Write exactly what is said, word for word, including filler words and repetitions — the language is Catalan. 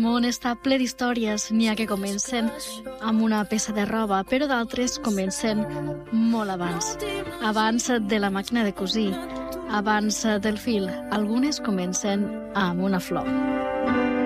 món està ple d'històries. N'hi ha que comencen amb una peça de roba, però d'altres comencen molt abans. Abans de la màquina de cosir, abans del fil. Algunes comencen amb una flor.